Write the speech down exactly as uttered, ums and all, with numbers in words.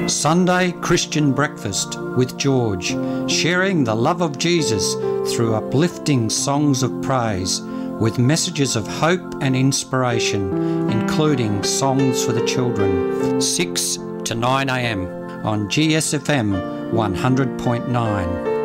Sunday Christian Breakfast with George, sharing the love of Jesus through uplifting songs of praise with messages of hope and inspiration, including songs for the children, six to nine a m on G S F M one hundred point nine.